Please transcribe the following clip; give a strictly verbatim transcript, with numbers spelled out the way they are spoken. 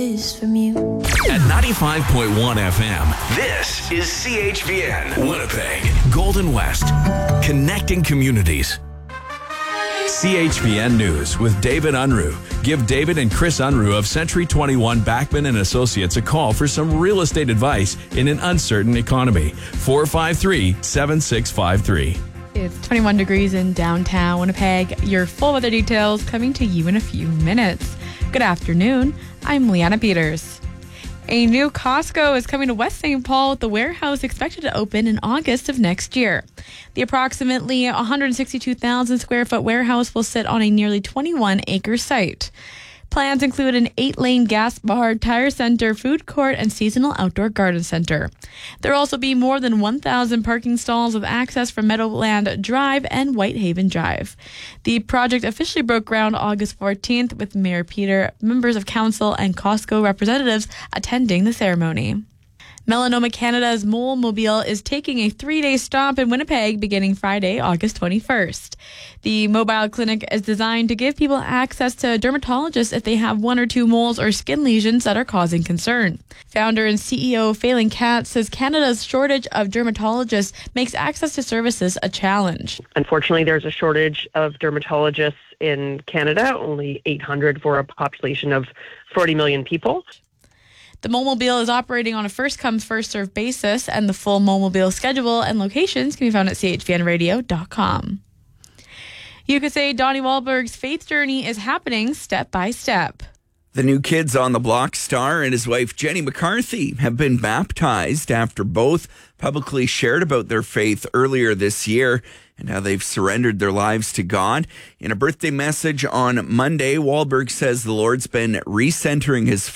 is from you. At ninety-five point one F M, this is C H V N, Winnipeg, Golden West, connecting communities. C H V N News with David Unruh. Give David and Chris Unruh of Century twenty-one Backman and Associates a call for some real estate advice in an uncertain economy. four five three, seven six five three. It's twenty-one degrees in downtown Winnipeg. Your full weather details coming to you in a few minutes. Good afternoon. I'm Leanna Peters. A new Costco is coming to West Saint Paul, with the warehouse expected to open in August of next year. The approximately one hundred sixty-two thousand square foot warehouse will sit on a nearly twenty-one acre site. Plans include an eight-lane gas bar, tire center, food court, and seasonal outdoor garden center. There will also be more than one thousand parking stalls with access from Meadowland Drive and Whitehaven Drive. The project officially broke ground August fourteenth, with Mayor Peter, members of council, and Costco representatives attending the ceremony. Melanoma Canada's Mole Mobile is taking a three-day stop in Winnipeg beginning Friday, August twenty-first. The mobile clinic is designed to give people access to dermatologists if they have one or two moles or skin lesions that are causing concern. Founder and C E O Phelan Katz says Canada's shortage of dermatologists makes access to services a challenge. Unfortunately, there's a shortage of dermatologists in Canada, only eight hundred for a population of forty million people. The Momobile is operating on a first-come, first-served basis, and the full Momobile schedule and locations can be found at c h v n radio dot com. You could say Donnie Wahlberg's faith journey is happening step by step. The New Kids on the Block star and his wife Jenny McCarthy have been baptized after both publicly shared about their faith earlier this year and how they've surrendered their lives to God. In a birthday message on Monday, Wahlberg says the Lord's been recentering his